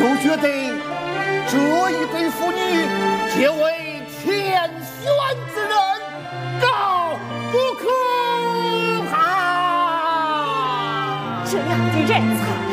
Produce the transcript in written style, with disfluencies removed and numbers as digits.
又觉得这一对父女皆为天选之人，高不可攀。 这样的人才